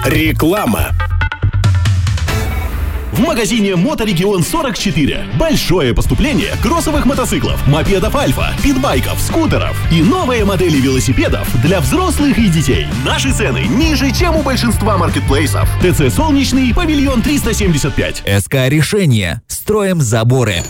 Реклама. В магазине Моторегион 44 большое поступление кроссовых мотоциклов, мопедов Альфа, питбайков, скутеров и новые модели велосипедов для взрослых и детей. Наши цены ниже, чем у большинства маркетплейсов. ТЦ «Солнечный», павильон 375. СК «Решение». Строим заборы.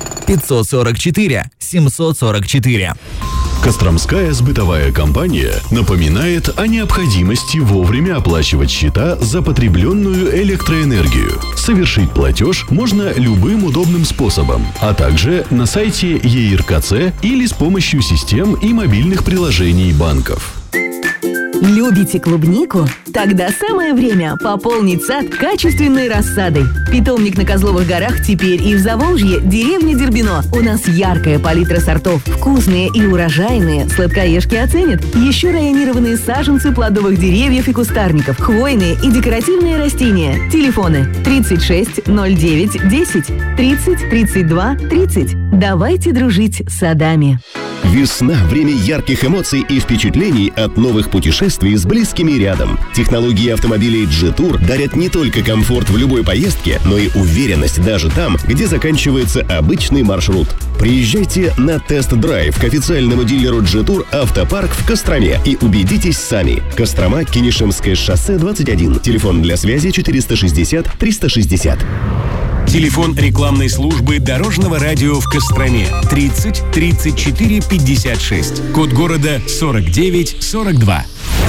544 744. Костромская сбытовая компания напоминает о необходимости вовремя оплачивать счета за потребленную электроэнергию. Совершить платеж можно любым удобным способом, а также на сайте ЕИРКЦ или с помощью систем и мобильных приложений банков. Любите клубнику? Тогда самое время пополнить сад качественной рассадой. Питомник на Козловых горах теперь и в Заволжье, деревня Дербино. У нас яркая палитра сортов, вкусные и урожайные. Сладкоежки оценят. Еще районированные саженцы плодовых деревьев и кустарников, хвойные и декоративные растения. Телефоны 36 09 10 30 32 30. Давайте дружить с садами. Весна – время ярких эмоций и впечатлений от новых путешествий с близкими рядом. Технологии автомобилей G-Tour дарят не только комфорт в любой поездке, но и уверенность даже там, где заканчивается обычный маршрут. Приезжайте на тест-драйв к официальному дилеру G-Tour «Автопарк» в Костроме и убедитесь сами. Кострома, Кенишемское шоссе 21. Телефон для связи 460 360. Телефон рекламной службы Дорожного радио в Костроме 30 34 56. Код города 49 42.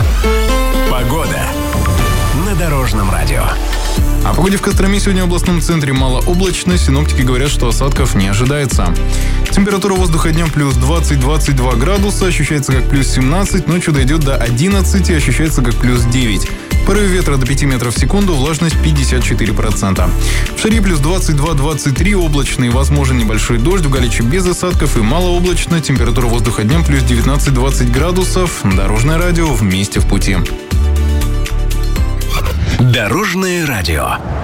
Погода на Дорожном радио. О погоде в Костроме сегодня в областном центре малооблачно. Синоптики говорят, что осадков не ожидается. Температура воздуха днем плюс 20-22 градуса, ощущается как плюс 17, ночью дойдет до 11 и ощущается как плюс 9. Порыв ветра до 5 метров в секунду, влажность 54%. В Шаре плюс 22-23, облачный, возможен небольшой дождь, в Галиче без осадков и малооблачно. Температура воздуха днем плюс 19-20 градусов. Дорожное радио, вместе в пути. Дорожное радио.